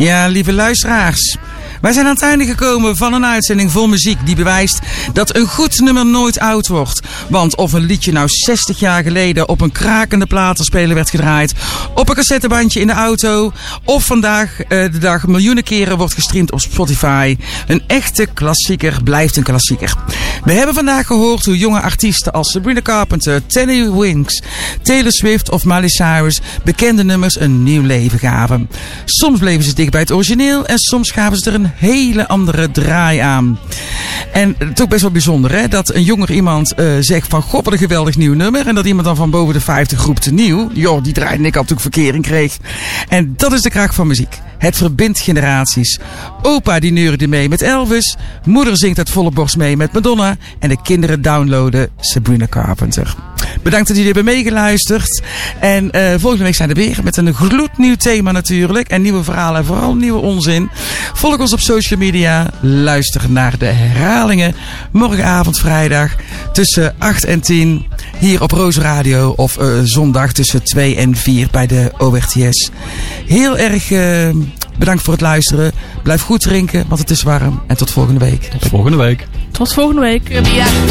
Ja, lieve luisteraars. Wij zijn aan het einde gekomen van een uitzending vol muziek die bewijst dat een goed nummer nooit oud wordt. Want of een liedje nou 60 jaar geleden op een krakende platenspeler werd gedraaid, op een cassettebandje in de auto, of vandaag de dag miljoenen keren wordt gestreamd op Spotify. Een echte klassieker blijft een klassieker. We hebben vandaag gehoord hoe jonge artiesten als Sabrina Carpenter, Teddy Winks, Taylor Swift of Miley Cyrus bekende nummers een nieuw leven gaven. Soms bleven ze dicht bij het origineel en soms gaven ze er een hele andere draai aan. En het is ook best wel bijzonder, hè, dat een jonger iemand zegt van god wat een geweldig nieuw nummer, en dat iemand dan van boven de 50 roept nieuw. Joh, die draaide ik had toen verkering kreeg. En dat is de kracht van muziek. Het verbindt generaties. Opa die neurde mee met Elvis, moeder zingt uit volle borst mee met Madonna en de kinderen downloaden Sabrina Carpenter. Bedankt dat jullie hebben meegeluisterd. En volgende week zijn we weer met een gloednieuw thema natuurlijk. En nieuwe verhalen en vooral nieuwe onzin. Volg ons op social media. Luister naar de herhalingen. Morgenavond vrijdag tussen 8 en 10. Hier op Roos Radio. Of zondag tussen 2 en 4 bij de ORTS. Heel erg bedankt voor het luisteren. Blijf goed drinken, want het is warm. En tot volgende week. Tot volgende week. Tot volgende week.